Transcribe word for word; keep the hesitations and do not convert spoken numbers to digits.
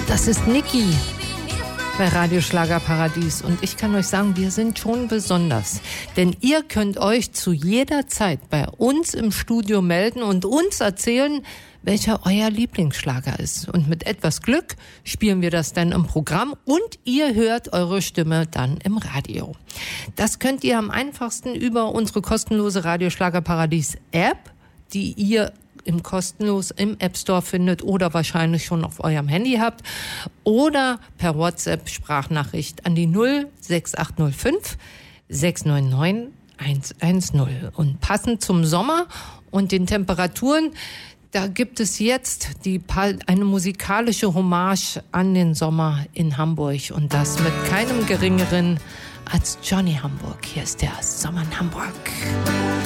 Das ist Niki bei Radio Schlagerparadies und ich kann euch sagen, wir sind schon besonders, denn ihr könnt euch zu jeder Zeit bei uns im Studio melden und uns erzählen, welcher euer Lieblingsschlager ist. Und mit etwas Glück spielen wir das dann im Programm und ihr hört eure Stimme dann im Radio. Das könnt ihr am einfachsten über unsere kostenlose Radio Schlagerparadies App, die ihr im kostenlos im App Store findet oder wahrscheinlich schon auf eurem Handy habt, oder per WhatsApp Sprachnachricht an die null sechs acht null fünf sechs neun neun eins eins null. Und passend zum Sommer und den Temperaturen, da gibt es jetzt die, eine musikalische Hommage an den Sommer in Hamburg und das mit keinem geringeren als Johnny Hamburg. Hier ist der Sommer in Hamburg.